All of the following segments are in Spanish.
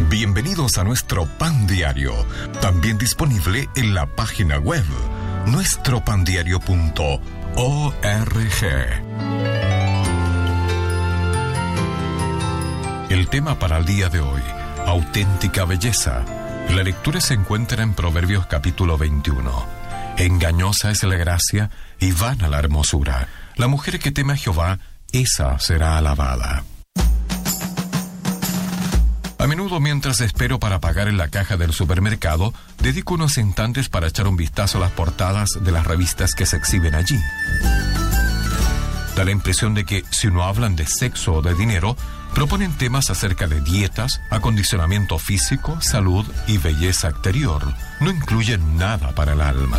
Bienvenidos a nuestro Pan Diario, también disponible en la página web nuestropandiario.org. El tema para el día de hoy, auténtica belleza. La lectura se encuentra en Proverbios capítulo 21. Engañosa es la gracia y vana la hermosura. La mujer que teme a Jehová, esa será alabada. A menudo, mientras espero para pagar en la caja del supermercado, dedico unos instantes para echar un vistazo a las portadas de las revistas que se exhiben allí. Da la impresión de que, si no hablan de sexo o de dinero, proponen temas acerca de dietas, acondicionamiento físico, salud y belleza exterior. No incluyen nada para el alma.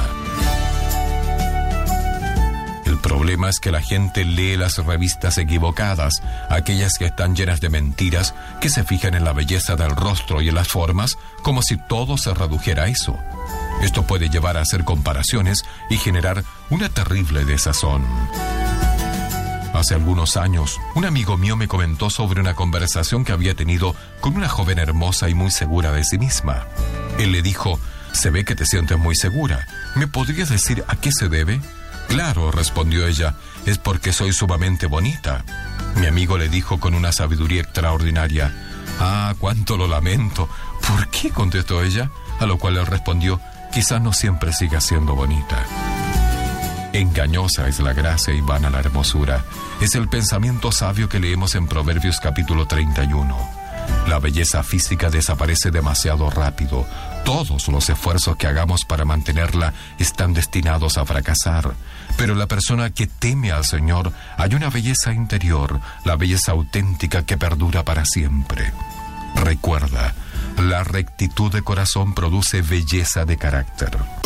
El problema es que la gente lee las revistas equivocadas, aquellas que están llenas de mentiras, que se fijan en la belleza del rostro y en las formas, como si todo se redujera a eso. Esto puede llevar a hacer comparaciones y generar una terrible desazón. Hace algunos años, un amigo mío me comentó sobre una conversación que había tenido con una joven hermosa y muy segura de sí misma. Él le dijo: «Se ve que te sientes muy segura. ¿Me podrías decir a qué se debe?» «Claro», respondió ella, «es porque soy sumamente bonita». Mi amigo le dijo con una sabiduría extraordinaria: «Ah, cuánto lo lamento». «¿Por qué?», contestó ella, a lo cual él respondió: «Quizás no siempre siga siendo bonita». Engañosa es la gracia y vana la hermosura. Es el pensamiento sabio que leemos en Proverbios capítulo 31. La belleza física desaparece demasiado rápido. Todos los esfuerzos que hagamos para mantenerla están destinados a fracasar. Pero la persona que teme al Señor, hay una belleza interior, la belleza auténtica que perdura para siempre. Recuerda, la rectitud de corazón produce belleza de carácter.